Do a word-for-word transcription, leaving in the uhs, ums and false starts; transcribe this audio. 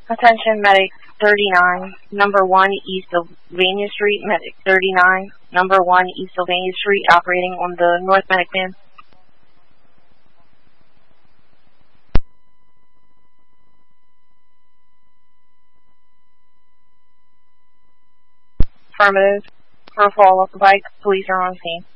Attention, Medic thirty-nine, number one East Sylvania Street, Medic thirty-nine, number one East Sylvania Street, operating on the North Medic van. Affirmative. For a follow-up bike, police are on scene.